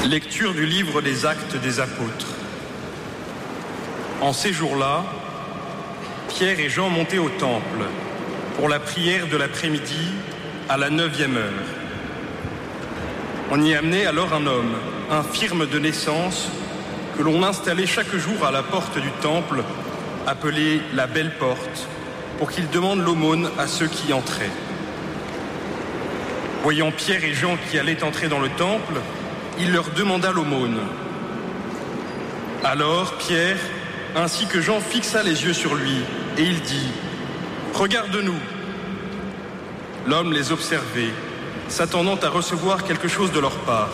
Lecture du livre des Actes des Apôtres. En ces jours-là, Pierre et Jean montaient au temple pour la prière de l'après-midi à la 9e heure. On y amenait alors un homme, infirme de naissance, que l'on installait chaque jour à la porte du temple, appelée la Belle Porte, pour qu'il demande l'aumône à ceux qui entraient. Voyant Pierre et Jean qui allaient entrer dans le temple, il leur demanda l'aumône. Alors Pierre, ainsi que Jean, fixa les yeux sur lui, et il dit : « Regarde-nous !» L'homme les observait, s'attendant à recevoir quelque chose de leur part.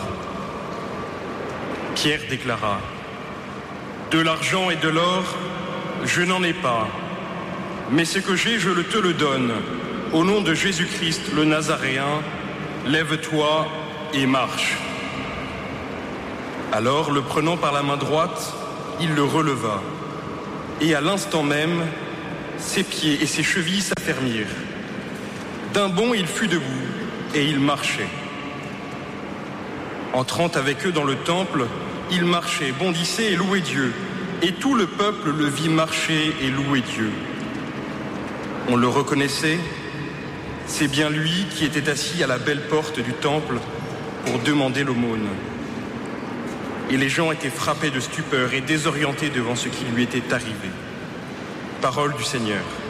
Pierre déclara : « De l'argent et de l'or, je n'en ai pas, mais ce que j'ai, je te le donne. Au nom de Jésus-Christ, le Nazaréen, lève-toi et marche. » Alors, le prenant par la main droite, il le releva. Et à l'instant même, ses pieds et ses chevilles s'affermirent. D'un bond, il fut debout et il marchait. Entrant avec eux dans le temple, il marchait, bondissait et louait Dieu. Et tout le peuple le vit marcher et louer Dieu. On le reconnaissait, c'est bien lui qui était assis à la belle porte du temple pour demander l'aumône. Et les gens étaient frappés de stupeur et désorientés devant ce qui lui était arrivé. Parole du Seigneur.